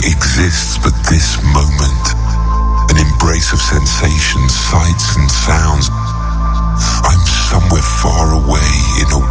exists but this moment, an embrace of sensations, sights and sounds. I'm somewhere far away in a